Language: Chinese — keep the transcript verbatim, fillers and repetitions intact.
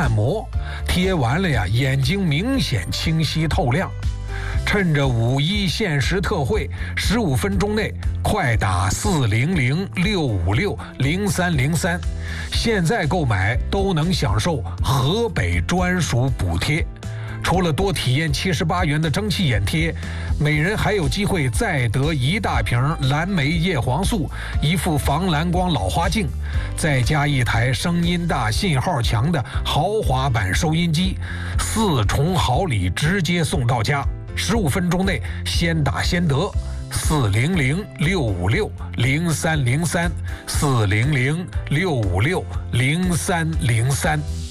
按摩，贴完了呀，眼睛明显清晰透亮。趁着五一限时特惠，十五分钟内快打四零零六五六零三零三，现在购买都能享受河北专属补贴。除了多体验七十八元的蒸汽眼贴，每人还有机会再得一大瓶蓝莓叶黄素，一副防蓝光老花镜，再加一台声音大、信号强的豪华版收音机，四重好礼直接送到家。十五分钟内先打先得，四零零六五六零三零三，四零零六五六零三零三。